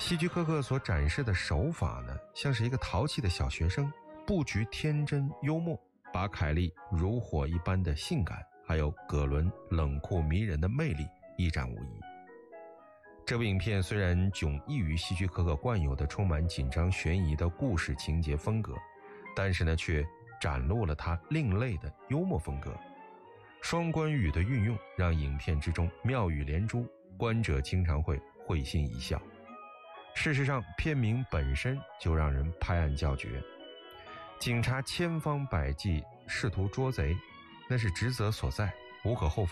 希区柯克所展示的手法呢，像是一个淘气的小学生，布局天真幽默，把凯莉如火一般的性感，还有葛伦冷酷迷人的魅力一展无遗。这部影片虽然迥异于希区柯克惯有的充满紧张悬疑的故事情节风格，但是呢，却展露了他另类的幽默风格。双关语的运用让影片之中妙语连珠，观者经常会心一笑。事实上，片名本身就让人拍案叫绝。警察千方百计试图捉贼，那是职责所在，无可厚非。